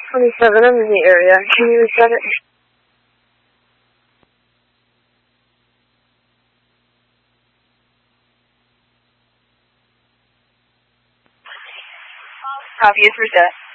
27, I'm in the area. Can you reset it? Copy, it's reset.